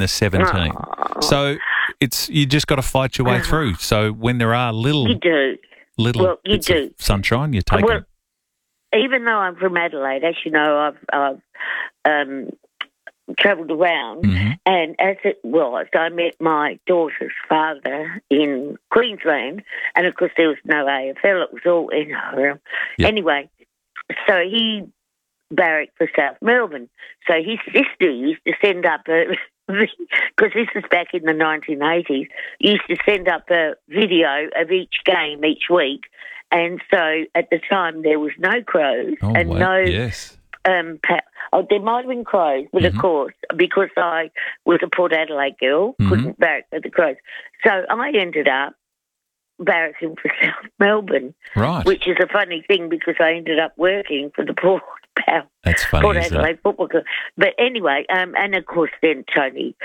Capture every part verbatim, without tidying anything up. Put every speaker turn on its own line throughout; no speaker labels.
the seventeen.
Oh.
So it's you just got to fight your way
Uh-huh.
through. So when there are little,
You do.
little
Well, you
bits of
do.
sunshine, you take
Well,
it.
even though I'm from Adelaide, as you know, I've, I've um, travelled around,
Mm-hmm.
and as it was, I met my daughter's father in Queensland, and of course there was no A F L; it was all N R L.
Yep.
Anyway, so he barracked for South Melbourne. So his sister used to send up a because this is back in the nineteen eighties. Used to send up a video of each game each week. And so at the time there was no Crows
Oh,
and
wow.
no
Yes.
um, pa- oh, there might have been Crows, but
Mhm.
of course, because I was a Port Adelaide girl,
Mhm.
couldn't barrack for the Crows. So I ended up barracking for South Melbourne,
Right.
which is a funny thing because I ended up working for the Port,
That's funny,
Port
isn't it?
Adelaide Football Club. But anyway, um, and of course then Tony...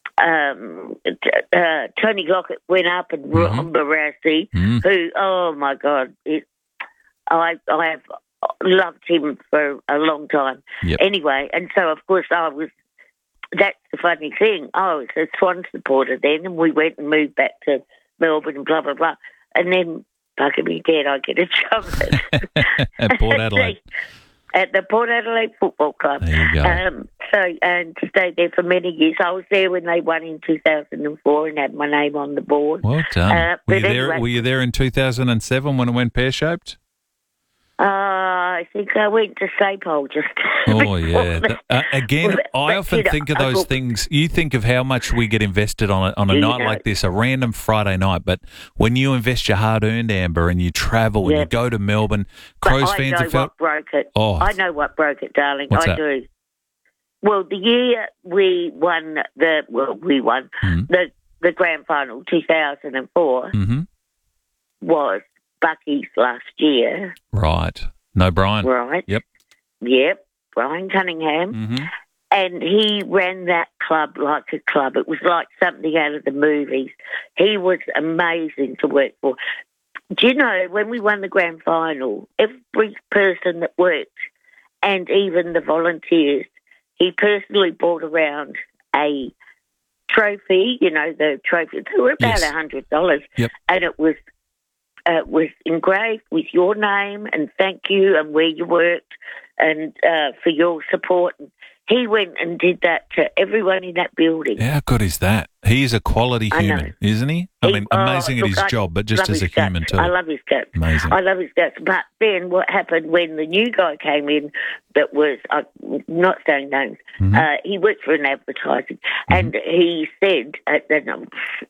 Um, uh, Tony Lockett went up and
Mhm.
Ron Barassi,
Mm.
who, oh my God, it, I I have loved him for a long time.
Yep.
Anyway, and so of course I was. That's the funny thing. I was a Swan supporter then, and we went and moved back to Melbourne and blah blah blah. And then, bugger me dead, I get a job at,
At Port Adelaide.
at the Port Adelaide Football Club.
There you go.
Um, so and stayed there for many years. I was there when they won in two thousand four and had my name on the board.
Well done.
Uh,
were, you
but
there,
anyway-
were you there in two thousand seven when it went pear-shaped?
Uh, I think I went to Sapole just.
Oh,
before
yeah.
that.
Th- uh, again,
Well,
I
but,
often
you know,
think of
I
those
thought-
things. You think of how much we get invested on a, on a
You
night
know.
like this, a random Friday night. But when you invest your hard-earned, Amber, and you travel and
Yeah.
you go to Melbourne,
But
Crows
I
fans
know
have felt...
what broke it.
Oh.
I know what broke it, darling.
What's
I
that?
do. Well, the year we won the well, we won
Mhm.
the the grand final, two thousand and four,
Mhm.
was Bucky's last year,
Right. No Brian.
right?
Yep.
Yep, Brian Cunningham.
Mm-hmm.
And he ran that club like a club. It was like something out of the movies. He was amazing to work for. Do you know, when we won the grand final, every person that worked and even the volunteers, he personally brought around a trophy, you know, the trophy. They were about
Yes.
one hundred dollars.
Yep.
And it was uh, was engraved with your name and thank you and where you worked and uh, for your support. He went and did that to everyone in that building.
How good is that? He is a quality
I know.
human, isn't he? I
He-
mean,
oh,
amazing at
look,
his
I
job, but just
love
as a
his guts.
human too.
I love his guts.
Amazing.
I love his guts. But then what happened when the new guy came in that was, I'm not saying names,
Mhm.
uh, he worked for an advertising, and he said, uh, that, um,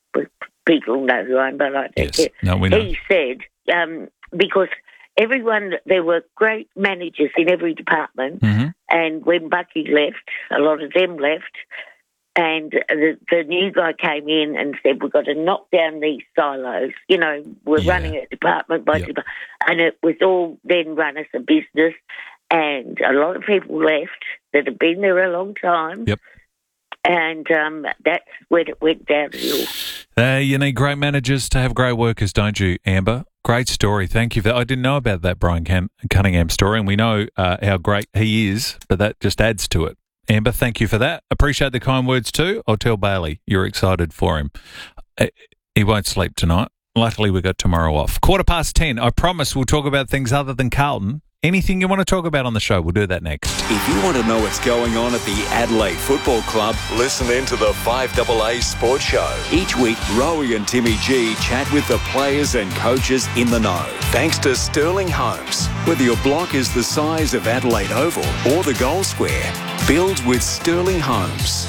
people know who I am, but I don't
Yes.
care.
No, we know.
He said, um, because everyone, there were great managers in every department,
hmm
and when Bucky left, a lot of them left, and the, the new guy came in and said, we've got to knock down these silos. You know, we're
Yeah.
running it department by
Yep.
department. And it was all then run as a business. And a lot of people left that had been there a long time.
Yep.
And um, that's when it went downhill.
Uh, you need great managers to have great workers, don't you, Amber? Great story. Thank you for that. I didn't know about that Brian Cam- Cunningham story, and we know uh, how great he is, but that just adds to it. Amber, thank you for that. Appreciate the kind words too. I'll tell Bailey you're excited for him. Uh, he won't sleep tonight. Luckily, we got tomorrow off. Quarter past ten. I promise we'll talk about things other than Carlton. Anything you want to talk about on the show, we'll do that next.
If you want to know what's going on at the Adelaide Football Club,
Listen in to the five A A Sports Show.
each week Rowie and Timmy G chat with the players and coaches in the know.
Thanks to Sterling Homes.
Whether your block is the size of Adelaide Oval or the Gold Square, build with Sterling Homes.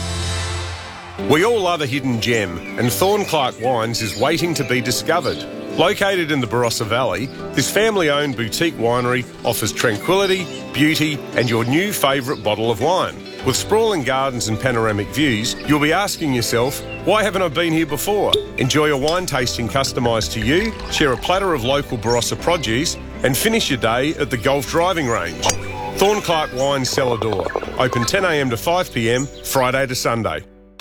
We all love a hidden gem, and Thornclark Wines is waiting to be discovered. Located in the Barossa Valley, this family-owned boutique winery offers tranquility, beauty, and your new favourite bottle of wine. With sprawling gardens and panoramic views, you'll be asking yourself, why haven't I been here before? Enjoy a wine tasting customised to you, share a platter of local Barossa produce, and finish your day at the golf driving range. Thornclark Wines Cellar Door. Open ten a m to five p m, Friday to Sunday.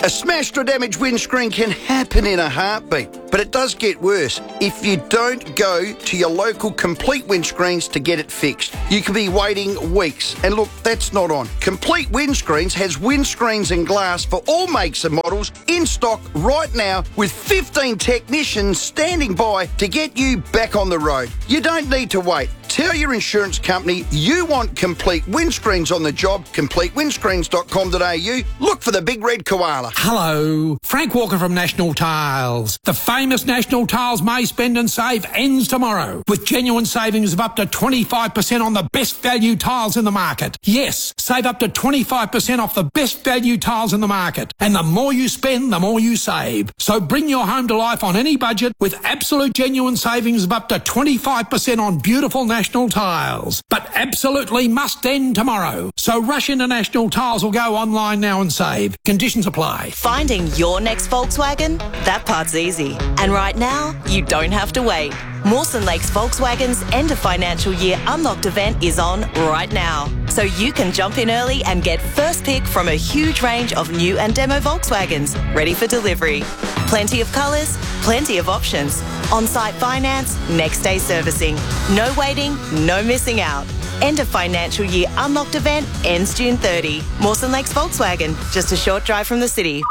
A smashed or damaged windscreen can happen in a heartbeat, but it does get worse if you don't go to your local Complete Windscreens to get it fixed. You could be waiting weeks, and look, that's not on. Complete Windscreens has windscreens and glass for all makes and models in stock right now with fifteen technicians standing by to get you back on the road. You don't need to wait. Tell your insurance company you want Complete Windscreens on the job, complete windscreens dot com dot a u. Look for the big red koala.
Hello, Frank Walker from National Tiles. The famous National Tiles May Spend and Save ends tomorrow with genuine savings of up to twenty-five percent on the best value tiles in the market. Yes, save up to twenty-five percent off the best value tiles in the market. And the more you spend, the more you save. So bring your home to life on any budget with absolute genuine savings of up to twenty-five percent on beautiful National Tiles. But absolutely must end tomorrow. So rush into National Tiles or go online now and save. Conditions apply.
Finding your next Volkswagen? That part's easy. And right now, you don't have to wait. Mawson Lakes Volkswagen's end of financial year Unlocked event is on right now. So you can jump in early and get first pick from a huge range of new and demo Volkswagens ready for delivery. Plenty of colours, plenty of options. On-site finance, next day servicing. No waiting, no missing out. End of financial year Unlocked event ends June thirtieth. Mawson Lakes Volkswagen, just a short drive from the city.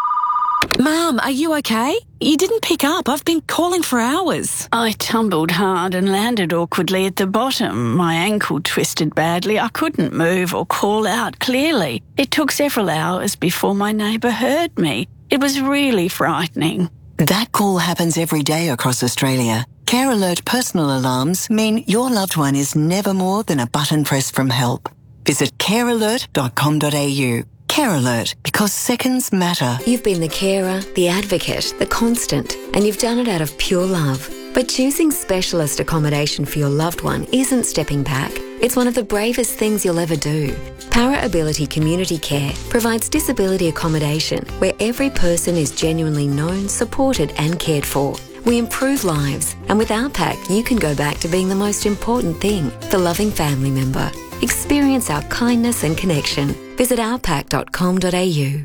Mum, are you okay? You didn't pick up. I've been calling for hours.
I tumbled hard and landed awkwardly at the bottom. My ankle twisted badly. I couldn't move or call out clearly. It took several hours before my neighbour heard me. It was really frightening.
That call happens every day across Australia. Care Alert personal alarms mean your loved one is never more than a button press from help. Visit care alert dot com dot a u. Care Alert, because seconds matter.
You've been the carer, the advocate, the constant, and you've done it out of pure love. But choosing specialist accommodation for your loved one isn't stepping back. It's one of the bravest things you'll ever do. Para Ability Community Care provides disability accommodation where every person is genuinely known, supported and cared for. We improve lives, and with our pack, you can go back to being the most important thing, the loving family member. Experience our kindness and connection. Visit our pack dot com dot a u.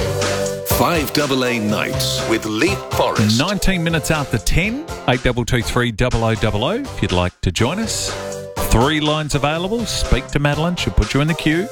five double A Nights with Leap Forest.
nineteen minutes after ten, eight two two three double oh double oh if you'd like to join us. Three lines available. Speak to Madeline. She'll put you in the queue.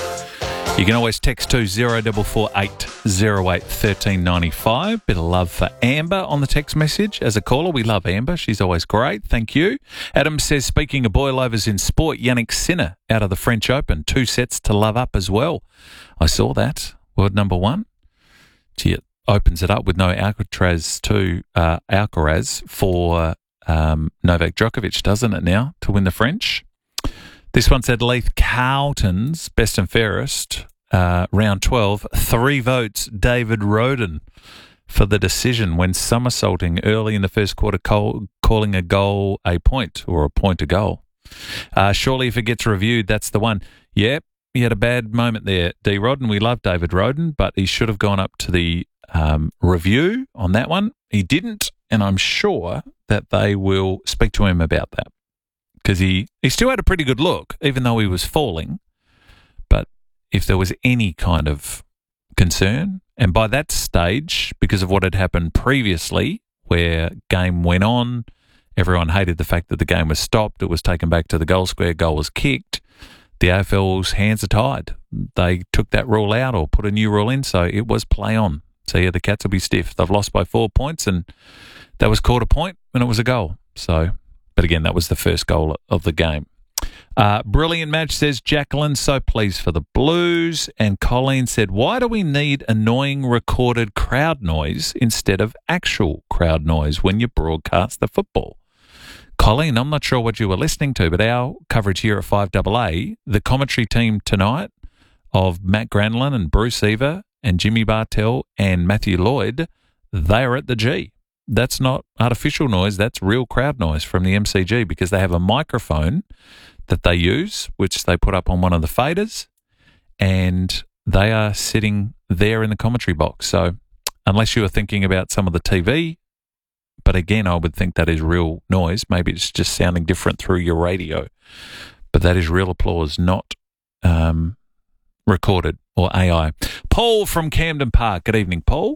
You can always text to zero four four eight zero eight one three nine five. Bit of love for Amber on the text message. As a caller, we love Amber. She's always great. Thank you. Adam says, speaking of boilovers in sport, Yannick Sinner out of the French Open. Two sets to love up as well. I saw that. World number one. Gee, it opens it up with no Alcaraz to uh, Alcaraz for um, Novak Djokovic, doesn't it now, to win the French? This one said Leith Carlton's best and fairest, uh, round twelve, three votes, David Roden for the decision when somersaulting early in the first quarter, call, calling a goal a point or a point a goal. Uh, surely if it gets reviewed, that's the one. Yep, he had a bad moment there, D. Roden. We love David Roden, but he should have gone up to the um, review on that one. He didn't, and I'm sure that they will speak to him about that. Because he, he still had a pretty good look, even though he was falling. But if there was any kind of concern, and by that stage, because of what had happened previously, where game went on, everyone hated the fact that the game was stopped, it was taken back to the goal square, goal was kicked, the A F L's hands are tied. They took that rule out or put a new rule in, so it was play on. So yeah, the Cats will be stiff. They've lost by four points, and that was called a point, and it was a goal. So... But again, that was the first goal of the game. Uh, brilliant match, says Jacqueline. So pleased for the Blues. And Colleen said, why do we need annoying recorded crowd noise instead of actual crowd noise when you broadcast the football? Colleen, I'm not sure what you were listening to, but our coverage here at five double A, the commentary team tonight of Matt Granlund and Bruce Eva and Jimmy Bartell and Matthew Lloyd, they are at the G. That's not artificial noise, that's real crowd noise from the M C G because they have a microphone that they use, which they put up on one of the faders, and they are sitting there in the commentary box. So unless you are thinking about some of the T V, but again, I would think that is real noise. Maybe it's just sounding different through your radio, but that is real applause, not um, recorded. or A I. Paul from Camden Park. Good evening, Paul.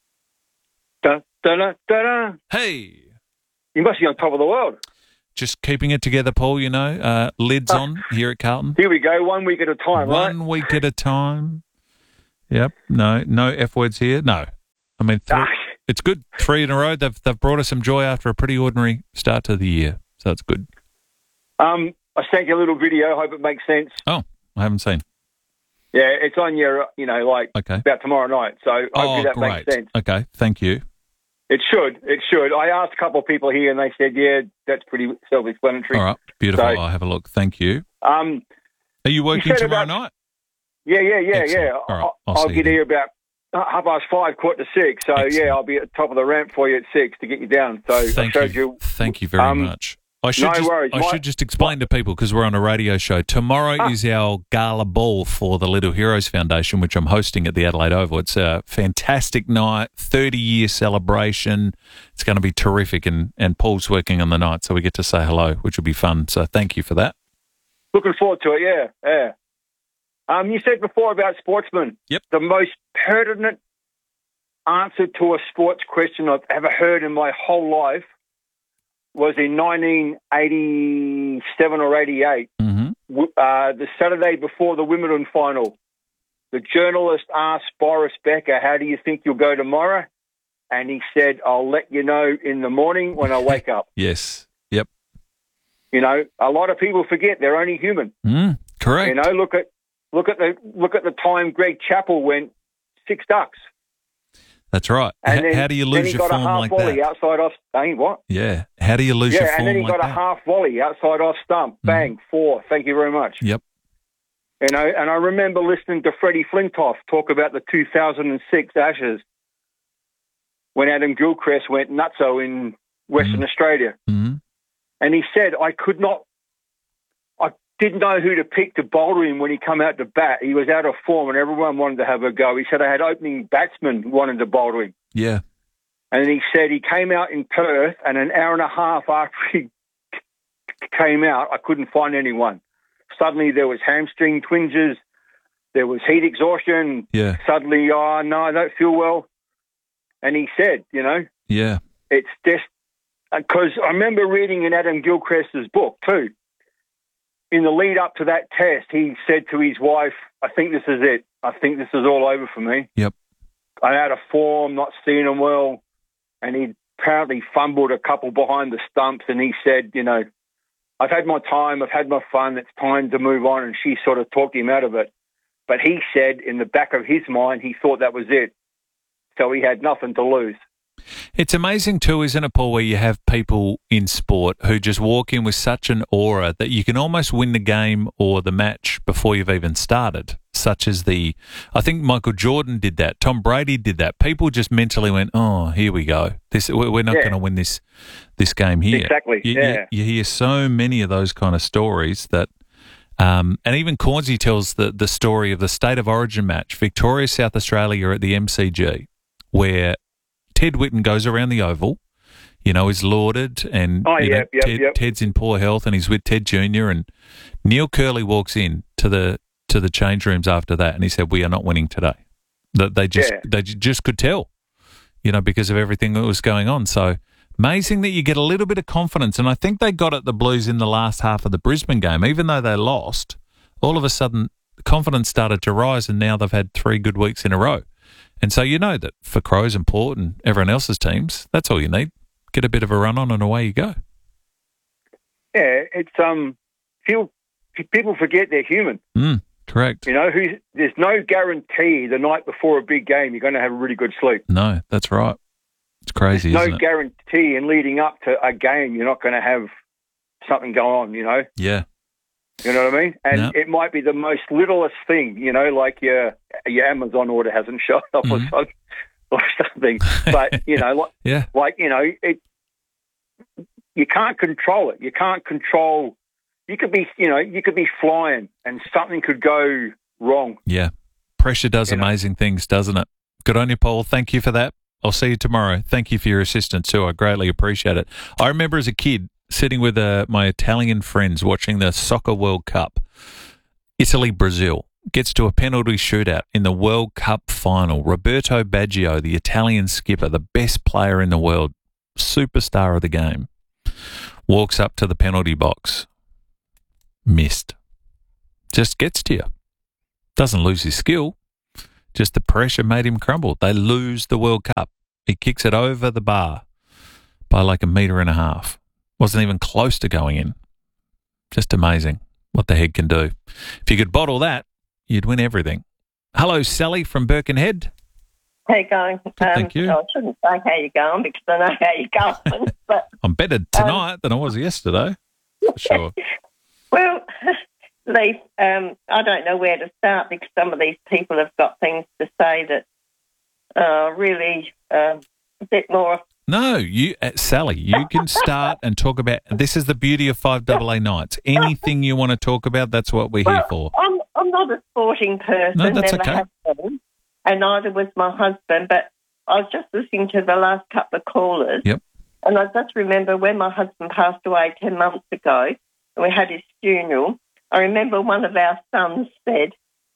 Da, da, da, da, da.
Hey.
You must be on top of the world.
Just keeping it together, Paul, you know. Uh, lids uh, on here at Carlton.
Here we go, one week at a time,
one
right?
One week at a time. Yep. No, no F words here. No. I mean, th- it's good. Three in a row. They've they've brought us some joy after a pretty ordinary start to the year. So it's good.
Um, I sent you a little video. Hope it makes sense.
Oh, I haven't seen.
Yeah, it's on your, you know, like
okay.
about tomorrow night. So hopefully
oh,
that
great.
makes sense.
Okay, thank you.
It should. It should. I asked a couple of people here, and they said, "Yeah, that's pretty self-explanatory."
All right, beautiful.
So,
I'll have a look. Thank you.
Um,
are you working
you
tomorrow
about,
night?
Yeah, yeah, yeah,
Excellent.
yeah.
All right, I'll,
I'll
see
get
you
here about half past five, quarter to six. So
Excellent.
yeah, I'll be at the top of the ramp for you at six to get you down. So
thank
I showed
you.
you.
Thank you very
um,
much. I should
no
just,
worries.
I
My,
should just explain to people, because we're on a radio show. Tomorrow ah. is our gala ball for the Little Heroes Foundation, which I'm hosting at the Adelaide Oval. It's a fantastic night, thirty-year celebration. It's going to be terrific, and, and Paul's working on the night, so we get to say hello, which will be fun. So thank you for that.
Looking forward to it, yeah, yeah. Um, you said before about sportsmen.
Yep.
The most pertinent answer to a sports question I've ever heard in my whole life was in nineteen eighty-seven or eighty-eight,
mm-hmm.
uh, the Saturday before the Wimbledon final. The journalist asked Boris Becker, "How do you think you'll go tomorrow?" And he said, "I'll let you know in the morning when I wake up."
Yes. Yep.
You know, a lot of people forget they're only human.
Mm, correct.
You know, look at look at the look at the time Greg Chappell went six ducks.
That's right.
And
H-
then,
how do you lose
then he
your
got
form
a half
like
volley
that?
outside off. Hey, what?
Yeah. How do you lose
yeah,
your form
and then he
like
got
that?
a half volley outside off stump. Mm. Bang, four. Thank you very much.
Yep.
You know, and I remember listening to Freddie Flintoff talk about the two thousand six Ashes when Adam Gilchrist went nutso in Western
mm.
Australia.
Mm-hmm.
And he said, I could not, I didn't know who to pick to bowl him when he come out to bat. He was out of form and everyone wanted to have a go. He said, I had opening batsmen wanting to bowl him.
Yeah.
And he said he came out in Perth, and an hour and a half after he came out, I couldn't find anyone. Suddenly there was hamstring twinges, there was heat exhaustion.
Yeah.
Suddenly, oh, no, I don't feel well. And he said, you know,
yeah,
it's just, because I remember reading in Adam Gilchrist's book too, in the lead up to that test, he said to his wife, I think this is it. I think this is all over for me.
Yep.
I'm out of form, not seeing him well. And he apparently fumbled a couple behind the stumps, and he said, you know, I've had my time, I've had my fun, it's time to move on. And she sort of talked him out of it. But he said in the back of his mind, he thought that was it. So he had nothing to lose.
It's amazing too, isn't it, Paul, where you have people in sport who just walk in with such an aura that you can almost win the game or the match before you've even started, such as the, I think Michael Jordan did that, Tom Brady did that. People just mentally went, oh, here we go. This We're not
Yeah.
going to win this this game here.
Exactly,
You,
yeah.
you, you hear so many of those kind of stories that, um, and even Cornsey tells the, the story of the State of Origin match, Victoria, South Australia at the M C G, where Ted Whitten goes around the oval, you know, is lauded, and
Oh,
you know,
yep, yep,
Ted,
yep.
Ted's in poor health, and he's with Ted Junior And Neil Curley walks in to the to the change rooms after that, and he said, "We are not winning today." That they just
Yeah.
they j- just could tell, you know, because of everything that was going on. So amazing that you get a little bit of confidence, and I think they got at the Blues in the last half of the Brisbane game, even though they lost. All of a sudden, the confidence started to rise, and now they've had three good weeks in a row. And so you know that for Crows and Port and everyone else's teams, that's all you need. Get a bit of a run on and away you go.
Yeah, it's, um, people, people forget they're human.
Mm, correct.
You know, who's, there's no guarantee the night before a big game you're going to have a really good sleep.
No, that's right. It's crazy,
There's
isn't
no
it?
guarantee in leading up to a game you're not going to have something go on, you know?
Yeah.
You know what I mean? And
No.
it might be the most littlest thing, you know, like your your Amazon order hasn't shown up
Mhm.
or, something, or something. But, you know, like,
Yeah.
like, you know, it. You can't control it. You can't control. You could be, you know, you could be flying and something could go wrong.
Yeah. Pressure does
You know.
amazing things, doesn't it? Good on you, Paul. Thank you for that. I'll see you tomorrow. Thank you for your assistance too. I greatly appreciate it. I remember as a kid sitting with uh, my Italian friends watching the Soccer World Cup, Italy, Brazil. gets to a penalty shootout in the World Cup final. Roberto Baggio, the Italian skipper, the best player in the world, superstar of the game, walks up to the penalty box. Missed. Just gets to you. Doesn't lose his skill. Just the pressure made him crumble. They lose the World Cup. He kicks it over the bar by like a metre and a half. Wasn't even close to going in. Just amazing what the head can do. If you could bottle that, you'd win everything. Hello, Sally from Birkenhead.
How you going? Um,
Thank you.
I shouldn't say how you going because I know how you're going. But
I'm better tonight um, than I was yesterday, for sure.
Well, Lee, um, I don't know where to start because some of these people have got things to say that are really uh, a bit more...
No, you, uh, Sally, you can start and talk about... This is the beauty of five A A nights. Anything you want to talk about, that's what we're
well,
here for.
I'm, I'm not a sporting person.
No, that's
never
okay.
have been, and neither was my husband, but I was just listening to the last couple of callers.
Yep.
And I just remember when my husband passed away ten months ago, and we had his funeral, I remember one of our sons said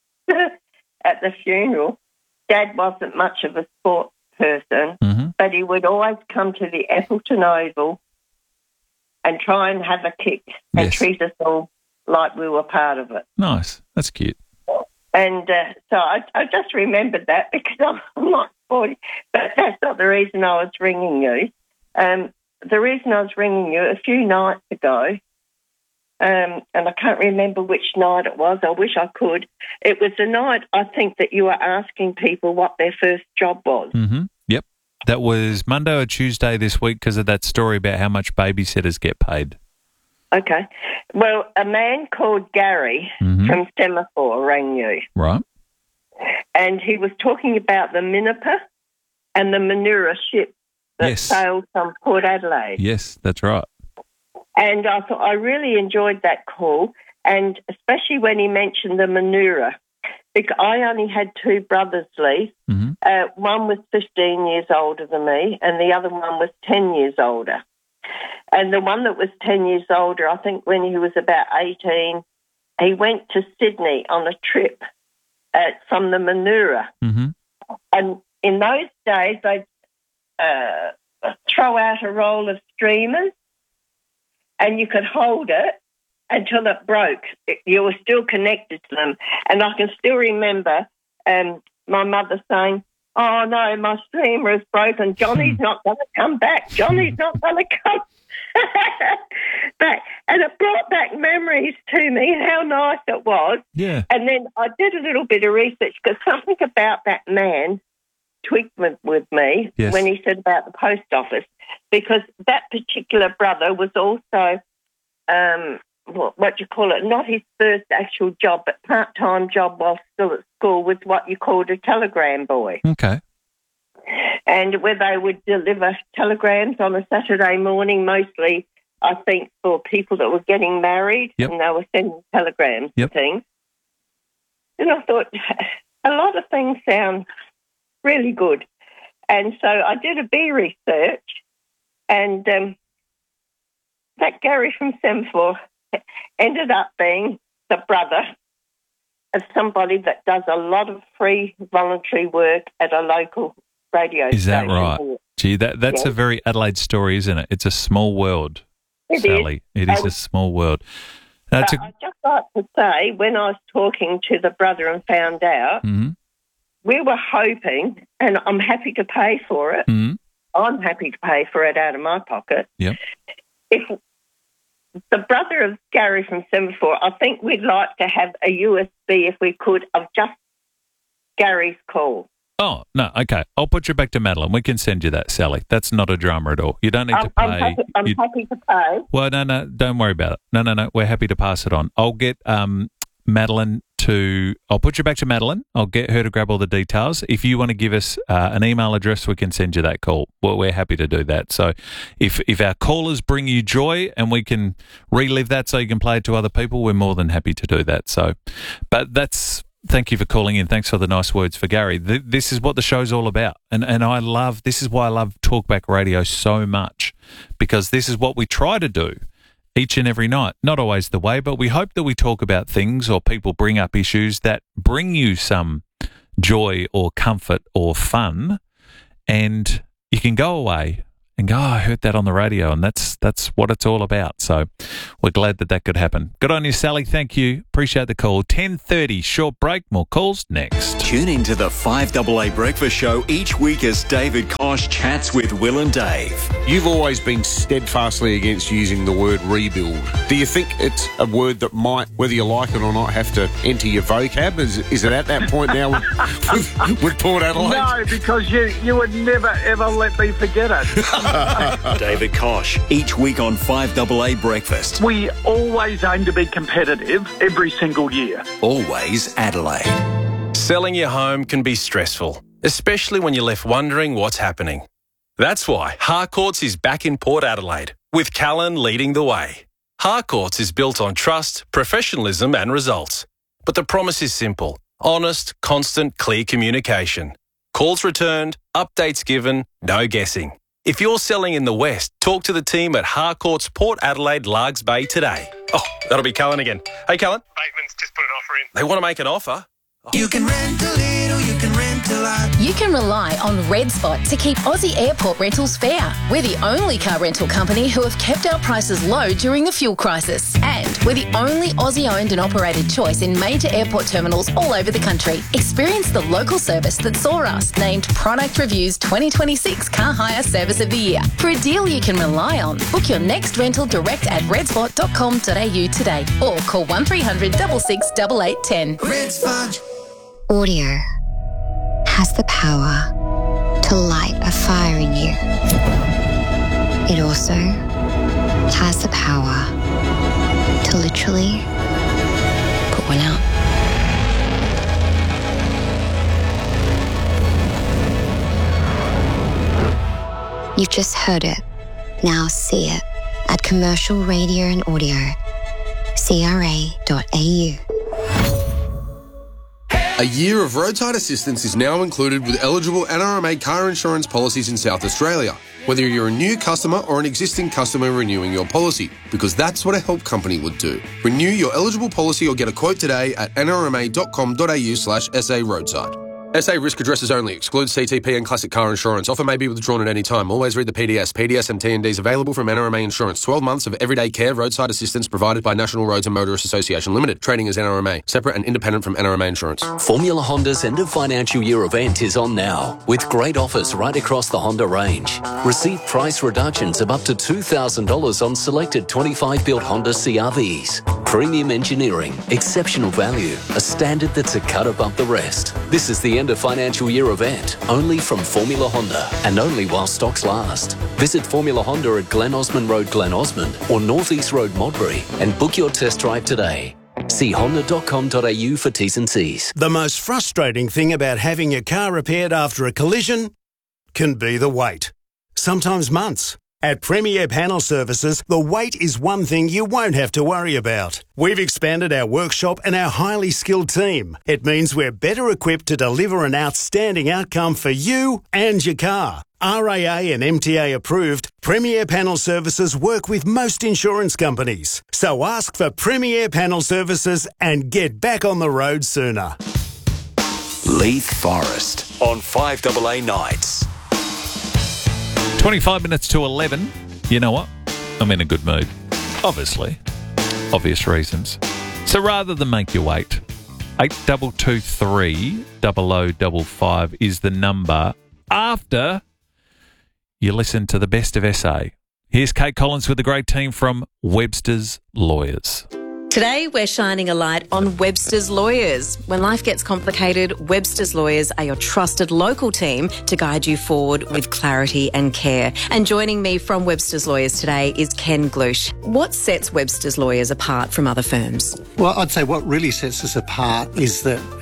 at the funeral, Dad wasn't much of a sports person,
mm-hmm.
but he would always come to the Appleton Oval and try and have a kick and
Yes.
treat us all like we were part of it.
Nice. That's cute.
And uh, so I, I just remembered that because I'm, I'm not sporty, but that's not the reason I was ringing you. Um, the reason I was ringing you a few nights ago, um, and I can't remember which night it was. I wish I could. It was the night, I think, that you were asking people what their first job was.
Mm-hmm. Yep. That was Monday or Tuesday this week because of that story about how much babysitters get paid.
Okay. Well, a man called Gary
mm-hmm.
from Semaphore rang you.
Right.
And he was talking about the Minnipa and the Manura ship that
Yes.
sailed from Port Adelaide.
Yes, that's right.
And I thought I really enjoyed that call, and especially when he mentioned the Manura, because I only had two brothers, Lee.
Mm-hmm.
Uh, one was fifteen years older than me, and the other one was ten years older. And the one that was ten years older, I think when he was about eighteen, he went to Sydney on a trip uh, from the Manura.
Mm-hmm.
And in those days, they'd uh, throw out a roll of streamers and you could hold it until it broke. It, you were still connected to them. And I can still remember um, my mother saying, oh, no, my streamer is broken. Johnny's not going to come back. Johnny's not going to come back. And it brought back memories to me and how nice it was.
Yeah.
And then I did a little bit of research because something about that man tweaked with, with me
Yes.
when he said about the post office, because that particular brother was also, um, what, what do you call it, not his first actual job, but part-time job while still at school was what you called a telegram boy.
Okay.
And where they would deliver telegrams on a Saturday morning, mostly, I think, for people that were getting married,
Yep.
and they were sending telegrams
Yep.
and things. And I thought, a lot of things sound really good. And so I did a bee research, and um, that Gary from Semaphore ended up being the brother of somebody that does a lot of free voluntary work at a local radio
Is that
station.
right? Gee, that that's
Yeah.
a very Adelaide story, isn't it? It's a small world,
It
Sally.
is.
It is
Um,
a small world. That's
But I'd just like to say, when I was talking to the brother and found out,
mm-hmm.
we were hoping, and I'm happy to pay for it,
Mm-hmm.
I'm happy to pay for it out of my pocket.
Yep.
If the brother of Gary from Semaphore, I think we'd like to have a U S B, if we could, of just Gary's call.
Oh, no, okay. I'll put you back to Madeline. We can send you that, Sally. That's not a drama at all. You don't need
I'm,
to pay.
I'm, happy, I'm
You-
happy to pay.
Well, no, no, don't worry about it. No, no, no. We're happy to pass it on. I'll get um, Madeline to, I'll put you back to Madeline. I'll get her to grab all the details. If you want to give us uh, an email address, we can send you that call. Well, we're happy to do that. So if, if our callers bring you joy and we can relive that so you can play it to other people, we're more than happy to do that. So, but that's, thank you for calling in. Thanks for the nice words for Gary. Th- this is what the show's all about. And and I love, this is why I love Talkback Radio so much, because this is what we try to do, each and every night. Not always the way, but we hope that we talk about things or people bring up issues that bring you some joy or comfort or fun, and you can go away and go, oh, I heard that on the radio, and that's that's what it's all about. So we're glad that that could happen. Good on you, Sally. Thank you. Appreciate the call. ten thirty, short break. More calls next.
Tune into the five A A Breakfast Show each week as David Kosh chats with Will and Dave.
You've always been steadfastly against using the word rebuild. Do you think it's a word that might, whether you like it or not, have to enter your vocab? Is, is it at that point now with, with, with Port Adelaide?
No, because you, you would never, ever let me forget it.
David Kosh, each week on five A A Breakfast.
We always aim to be competitive every single year.
Always Adelaide.
Selling your home can be stressful, especially when you're left wondering what's happening. That's why Harcourts is back in Port Adelaide, with Callan leading the way. Harcourts is built on trust, professionalism and results. But the promise is simple: honest, constant, clear communication. Calls returned, updates given, no guessing. If you're selling in the West, talk to the team at Harcourts Port Adelaide Largs Bay today. Oh, that'll be Callan again. Hey, Callan.
Bateman's just put an offer in.
They want to make an offer.
You can rent a little, you can rent a lot.
You can rely on Red Spot to keep Aussie airport rentals fair. We're the only car rental company who have kept our prices low during the fuel crisis. And we're the only Aussie-owned and operated choice in major airport terminals all over the country. Experience the local service that saw us named Product Review's twenty twenty-six Car Hire Service of the Year. For a deal you can rely on, book your next rental direct at redspot dot com dot a u today or call one three hundred, six six eight eight one zero.
Red Spot.
Audio has the power to light a fire in you. It also has the power to literally put one out. You've just heard it. Now see it at Commercial Radio and Audio, C R A dot A U.
A year of roadside assistance is now included with eligible N R M A car insurance policies in South Australia, whether you're a new customer or an existing customer renewing your policy, because that's what a help company would do. Renew your eligible policy or get a quote today at n r m a dot com dot a u slash s a roadside. S A risk addresses only. Excludes C T P and classic car insurance. Offer may be withdrawn at any time. Always read the P D S. P D S and T and Ds available from N R M A Insurance. twelve months of everyday care roadside assistance provided by National Roads and Motorists Association Limited. Trading as N R M A. Separate and independent from N R M A Insurance.
Formula Honda's end of financial year event is on now, with great offers right across the Honda range. Receive price reductions of up to two thousand dollars on selected twenty-five built Honda C R Vs. Premium engineering, exceptional value, a standard that's a cut above the rest. This is the end of financial year event, only from Formula Honda, and only while stocks last. Visit Formula Honda at Glen Osmond Road, Glen Osmond, or North East Road, Modbury, and book your test drive today. See honda dot com dot a u for T's and C's.
The most frustrating thing about having your car repaired after a collision can be the wait. Sometimes months. At Premier Panel Services, the wait is one thing you won't have to worry about. We've expanded our workshop and our highly skilled team. It means we're better equipped to deliver an outstanding outcome for you and your car. R A A and M T A approved, Premier Panel Services work with most insurance companies. So ask for Premier Panel Services and get back on the road sooner.
Leith Forest on five A A Nights.
twenty-five minutes to eleven. You know what? I'm in a good mood. Obviously. Obvious reasons. So rather than make you wait, eight two two three, zero zero five five is the number after you listen to the best of S A. Here's Kate Collins with the great team from Webster's Lawyers.
Today, we're shining a light on Webster's Lawyers. When life gets complicated, Webster's Lawyers are your trusted local team to guide you forward with clarity and care. And joining me from Webster's Lawyers today is Ken Glush. What sets Webster's Lawyers apart from other firms?
Well, I'd say what really sets us apart is that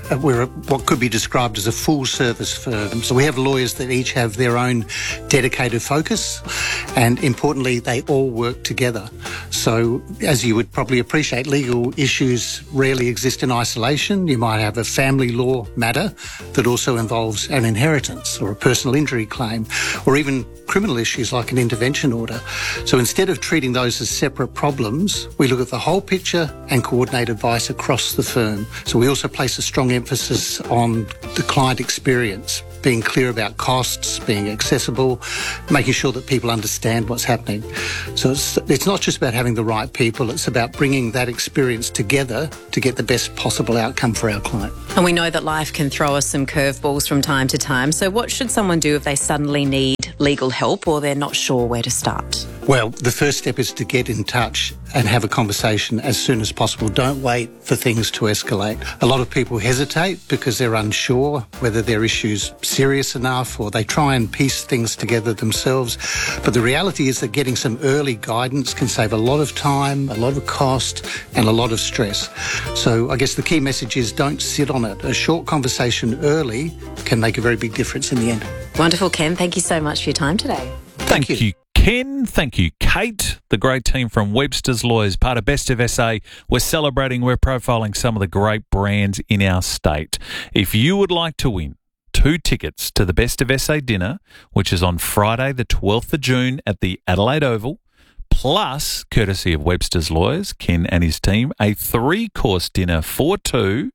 uh, we're a, what could be described as a full-service firm. So we have lawyers that each have their own dedicated focus, and importantly, they all work together. So, as you would probably appreciate, legal issues rarely exist in isolation. You might have a family law matter that also involves an inheritance or a personal injury claim, or even criminal issues like an intervention order. So instead of treating those as separate problems, we look at the whole picture and coordinate advice across the firm. So we also place a strong emphasis on the client experience, being clear about costs, being accessible, making sure that people understand what's happening. So it's, it's not just about having the right people, it's about bringing that experience together to get the best possible outcome for our client.
And we know that life can throw us some curveballs from time to time. So what should someone do if they suddenly need legal help or they're not sure where to start?
Well, the first step is to get in touch and have a conversation as soon as possible. Don't wait for things to escalate. A lot of people hesitate because they're unsure whether their issue's serious enough, or they try and piece things together themselves. But the reality is that getting some early guidance can save a lot of time, a lot of cost, and a lot of stress. So I guess the key message is don't sit on it. A short conversation early can make a very big difference in the end.
Wonderful, Ken. Thank you so much for your time today.
Thank, Thank you. you. Ken, thank you, Kate, the great team from Webster's Lawyers, part of Best of S A. We're celebrating, we're profiling some of the great brands in our state. If you would like to win two tickets to the Best of S A dinner, which is on Friday, the twelfth of June at the Adelaide Oval, plus, courtesy of Webster's Lawyers, Ken and his team, a three-course dinner for two,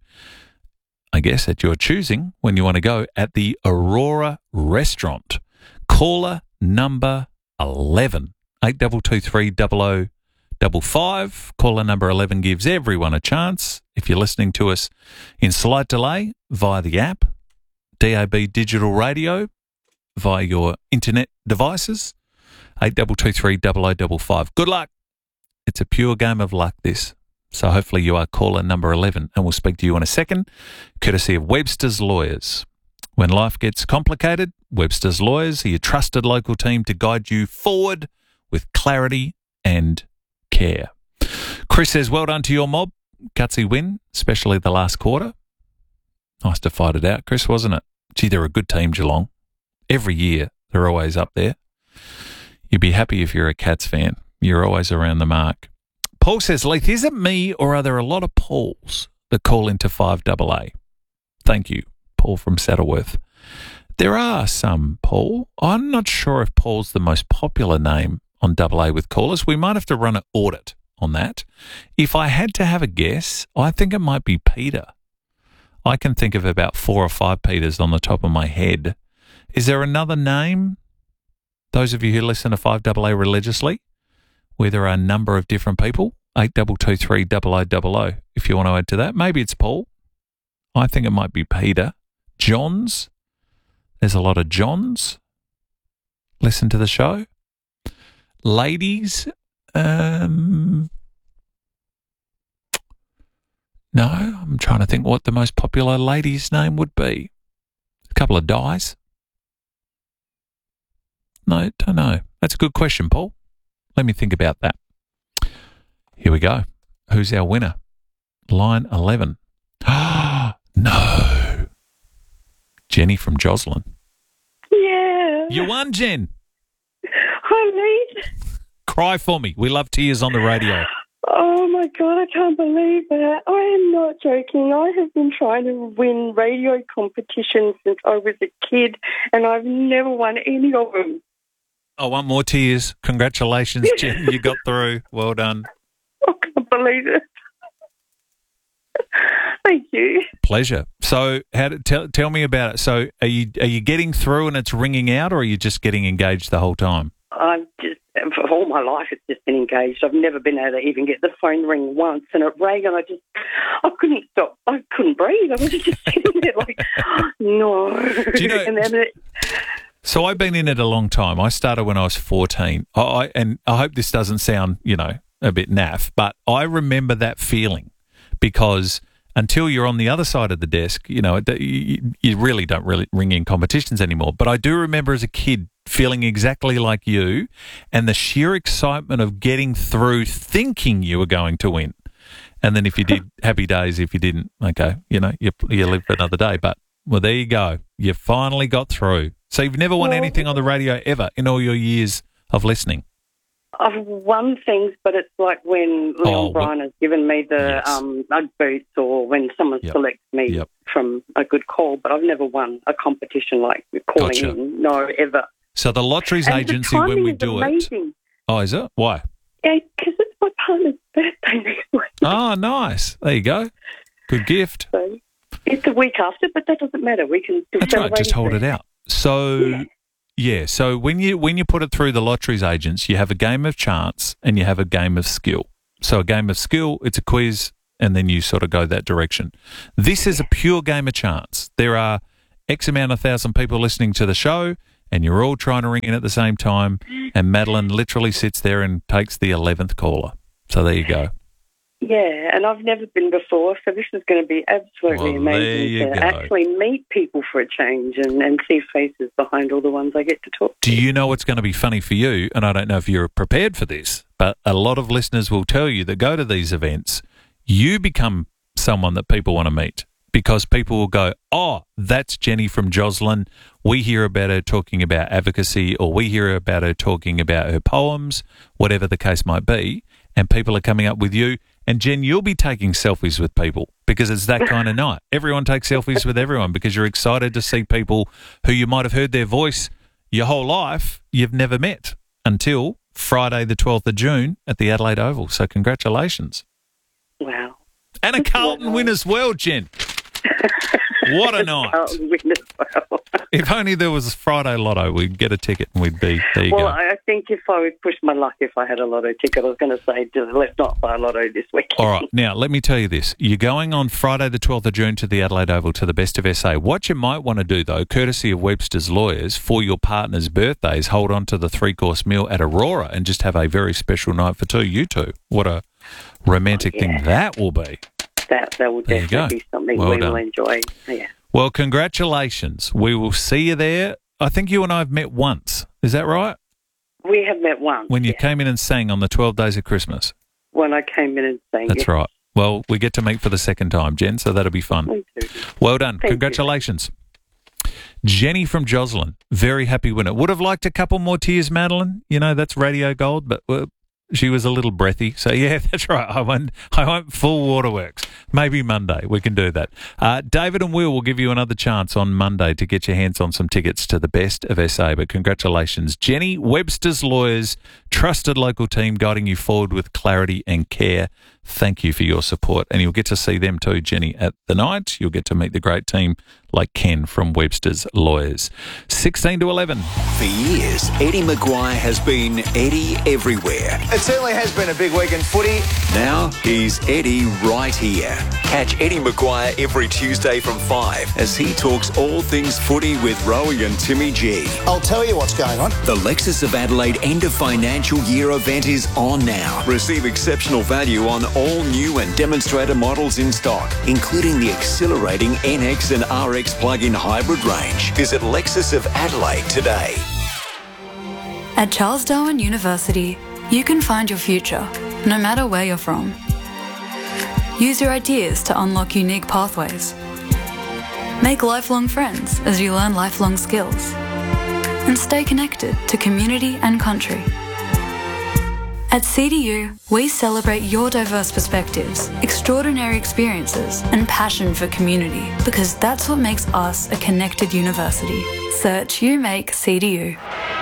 I guess at your choosing, when you want to go, at the Aurora Restaurant. Caller number eleven, eight two two three, zero zero five five. Caller number eleven gives everyone a chance. If you're listening to us in slight delay via the app, D A B Digital Radio, via your internet devices, eight two two three, zero zero five five. Good luck. It's a pure game of luck, this. So hopefully you are caller number eleven, and we'll speak to you in a second, courtesy of Webster's Lawyers. When life gets complicated, Webster's Lawyers are your trusted local team to guide you forward with clarity and care. Chris says, well done to your mob. Gutsy win, especially the last quarter. Nice to fight it out, Chris, wasn't it? Gee, they're a good team, Geelong. Every year, they're always up there. You'd be happy if you're a Cats fan. You're always around the mark. Paul says, Leith, is it me or are there a lot of Pauls that call into five double A? Thank you. Paul from Saddleworth. There are some, Paul. I'm not sure if Paul's the most popular name on double A with callers. We might have to run an audit on that. If I had to have a guess, I think it might be Peter. I can think of about four or five Peters on the top of my head. Is there another name? Those of you who listen to five double A religiously, where there are a number of different people, eight two two three, zero zero zero zero, if you want to add to that. Maybe it's Paul. I think it might be Peter. Johns. There's a lot of Johns. Listen to the show. Ladies. Um, no, I'm trying to think what the most popular lady's name would be. A couple of Dies. No, don't know. That's a good question, Paul. Let me think about that. Here we go. Who's our winner? Line eleven. No. Jenny from Joslin.
Yeah.
You won, Jen.
Hi, Lee.
Cry for me. We love tears on the radio.
Oh, my God, I can't believe that. I am not joking. I have been trying to win radio competitions since I was a kid, and I've never won any of them.
I want more tears. Congratulations, Jen. You got through. Well done.
I can't believe it. Thank you.
Pleasure. So, how to, tell tell me about it. So, are you are you getting through and it's ringing out, or are you just getting engaged the whole time?
I've just, for all my life, it's just been engaged. I've never been able to even get the phone ring once, and it rang, and I just, I couldn't stop. I couldn't breathe. I was just sitting there like, no.
Do you know?
And then it,
So I've been in it a long time. I started when I was fourteen. I, and I hope this doesn't sound, you know, a bit naff, but I remember that feeling because until you're on the other side of the desk, you know, you, you really don't really ring in competitions anymore. But I do remember as a kid feeling exactly like you and the sheer excitement of getting through thinking you were going to win. And then if you did, happy days. If you didn't, okay, you know, you, you live for another day. But, well, there you go. You finally got through. So you've never won
Well-
anything on the radio ever in all your years of listening?
I've won things, but it's like when Leon
Oh,
Bryan has given me the
Yes.
um, Ugg boots, or when someone
Yep.
selects me
Yep.
from a good call, but I've never won a competition like calling
Gotcha.
in. No, ever.
So the lotteries
And the
agency, when
timing
we
is
do
amazing.
it. Oh, is it? Why?
Yeah, because it's my partner's birthday next week.
Oh, nice. There you go. Good gift.
So it's the week after, but that doesn't matter. We can still
That's right.
celebrate
Just hold it out. So,
Yeah.
yeah. So when you when you put it through the lotteries agents, you have a game of chance and you have a game of skill. So a game of skill, it's a quiz, and then you sort of go that direction. This is a pure game of chance. There are X amount of thousand people listening to the show, and you're all trying to ring in at the same time. And Madeline literally sits there and takes the eleventh caller. So there you go.
Yeah, and I've never been before, so this is going to be absolutely
Well, there
amazing
you
to
go.
actually meet people for a change and, and see faces behind all the ones I get to talk to.
Do you know what's going to be funny for you? And I don't know if you're prepared for this, but a lot of listeners will tell you that go to these events, you become someone that people want to meet because people will go, oh, that's Jenny from Joslin. We hear about her talking about advocacy, or we hear about her talking about her poems, whatever the case might be. And people are coming up with you. And Jen, you'll be taking selfies with people because it's that kind of night. Everyone takes selfies with everyone because you're excited to see people who you might have heard their voice your whole life, you've never met until Friday the twelfth of June at the Adelaide Oval. So congratulations.
Wow.
And a Carlton win as well, Jen. What a night.
Carlton win as well.
If only there was Friday Lotto, we'd get a ticket and we'd be, there you
Well,
go.
I think if I would push my luck, if I had a lotto ticket, I was going to say, let's not buy a lotto this weekend.
All right. Now, let me tell you this. You're going on Friday the twelfth of June to the Adelaide Oval to the Best of S A. What you might want to do, though, courtesy of Webster's Lawyers, for your partner's birthdays, hold on to the three-course meal at Aurora and just have a very special night for two, you two. What a romantic
Oh, yeah.
thing that will be.
That, that will
There you
definitely
go.
be something
Well
we
done.
will enjoy. Yeah.
Well, congratulations. We will see you there. I think you and I have met once. Is that right?
We have met once.
When you
yeah.
came in and sang on the twelve Days of Christmas.
When I came in and sang.
That's
yeah.
right. Well, we get to meet for the second time, Jen, so that'll be fun.
Me too.
Well done.
Thank
Congratulations. Jenny from Joslin, very happy winner. Would have liked a couple more tears, Madeline. You know, that's radio gold, but uh, she was a little breathy. So, yeah, that's right. I went, I went full waterworks. Maybe Monday we can do that. Uh, David and Will will give you another chance on Monday to get your hands on some tickets to the Best of S A. But congratulations, Jenny, Webster's Lawyers, trusted local team guiding you forward with clarity and care. Thank you for your support. And you'll get to see them too, Jenny, at the night. You'll get to meet the great team like Ken from Webster's Lawyers. sixteen to eleven.
For years, Eddie Maguire has been Eddie everywhere.
It certainly has been a big week in footy.
Now he's Eddie right here. Catch Eddie Maguire every Tuesday from five as he talks all things footy with Rowie and Timmy G.
I'll tell you what's going on.
The Lexus of Adelaide end of financial year event is on now. Receive exceptional value on all new and demonstrator models in stock, including the exhilarating N X and R X plug-in hybrid range. Visit Lexus of Adelaide today.
At Charles Darwin University, you can find your future, no matter where you're from. Use your ideas to unlock unique pathways. Make lifelong friends as you learn lifelong skills. And stay connected to community and country. At C D U, we celebrate your diverse perspectives, extraordinary experiences, and passion for community, because that's what makes us a connected university. Search You Make C D U.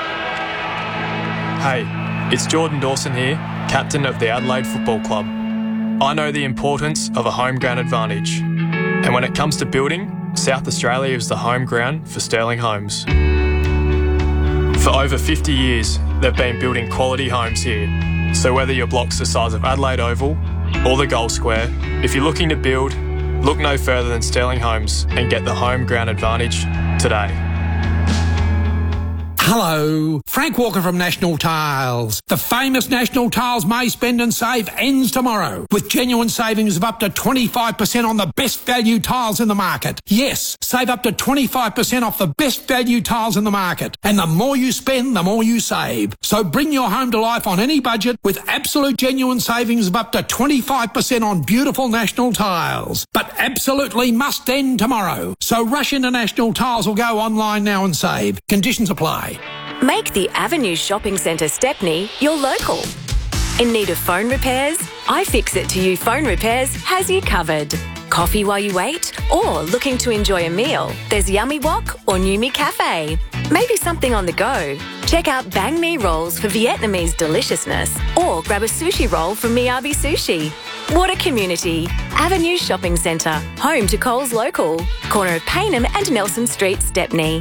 Hey, it's Jordan Dawson here, captain of the Adelaide Football Club. I know the importance of a home ground advantage. And when it comes to building, South Australia is the home ground for Sterling Homes. For over fifty years, they've been building quality homes here. So whether your block's the size of Adelaide Oval or the Gold Square, if you're looking to build, look no further than Sterling Homes and get the home ground advantage today.
Hello, Frank Walker from National Tiles. The famous National Tiles May Spend and Save ends tomorrow with genuine savings of up to twenty-five percent on the best value tiles in the market. Yes, save up to twenty-five percent off the best value tiles in the market. And the more you spend, the more you save. So bring your home to life on any budget with absolute genuine savings of up to twenty-five percent on beautiful National Tiles. But absolutely must end tomorrow. So rush into National Tiles or go online now and save. Conditions apply.
Make the Avenue Shopping Centre Stepney your local. In need of phone repairs? iFixit to You Phone Repairs has you covered. Coffee while you wait? Or looking to enjoy a meal? There's Yummy Wok or Numi Cafe. Maybe something on the go? Check out Bang Mi rolls for Vietnamese deliciousness, or grab a sushi roll from Miyabi Sushi. What a community. Avenue Shopping Centre, home to Coles Local. Corner of Paynham and Nelson Street, Stepney.